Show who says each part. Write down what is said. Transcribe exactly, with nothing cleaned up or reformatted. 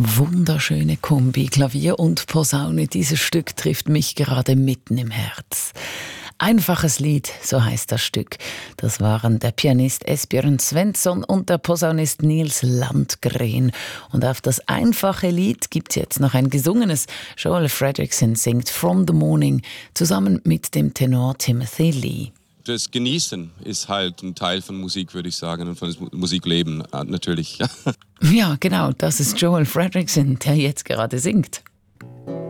Speaker 1: Wunderschöne Kombi, Klavier und Posaune. Dieses Stück trifft mich gerade mitten im Herz. Einfaches Lied, so heißt das Stück. Das waren der Pianist Esbjörn Svensson und der Posaunist Nils Landgren. Und auf das einfache Lied gibt's jetzt noch ein gesungenes. Joel Fredrickson singt From the Morning zusammen mit dem Tenor Timothy Lee.
Speaker 2: Das Genießen ist halt ein Teil von Musik, würde ich sagen, und von Musikleben natürlich.
Speaker 1: Ja, genau, das ist Joel Fredrickson, der jetzt gerade singt.